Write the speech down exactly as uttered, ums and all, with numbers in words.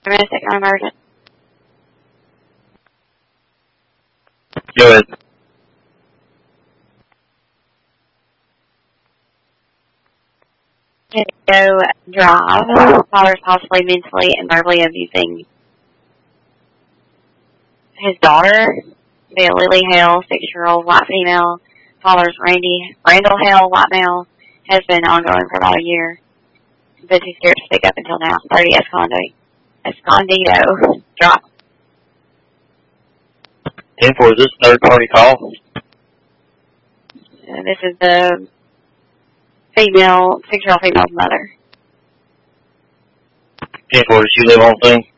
Domestic non-emergent. Go ahead. Go drive. Father's possibly mentally and verbally abusing his daughter, via Lily Hale, six-year-old white female. Father's Randy Randall Hale, white male, has been ongoing for about a year, but he's scared to speak up until now. thirty Escondido. Escondido. Drop. ten four, is this third-party call? Uh, this is the female, six-year-old female's mother. ten four, does she live on thing?